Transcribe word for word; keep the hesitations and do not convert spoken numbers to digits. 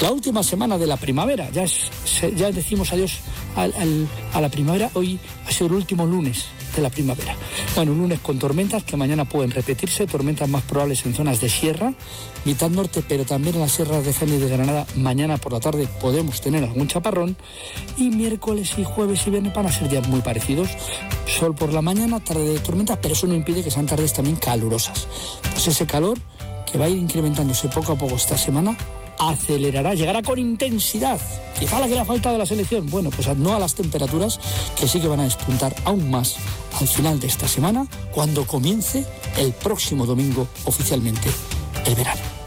La última semana de la primavera, ya, es, ya decimos adiós al, al, a la primavera, hoy ha sido el último lunes de la primavera. Bueno, un lunes con tormentas que mañana pueden repetirse, tormentas más probables en zonas de sierra, mitad norte, pero también en las sierras de Jaén y de Granada. Mañana por la tarde podemos tener algún chaparrón, y miércoles y jueves y viernes van a ser días muy parecidos. Sol por la mañana, tarde de tormentas, pero eso no impide que sean tardes también calurosas. Pues ese calor, que va a ir incrementándose poco a poco esta semana, acelerará, llegará con intensidad. Quizá la que le ha faltado a la selección. Bueno, pues no a las temperaturas, que sí que van a despuntar aún más al final de esta semana, cuando comience el próximo domingo oficialmente el verano.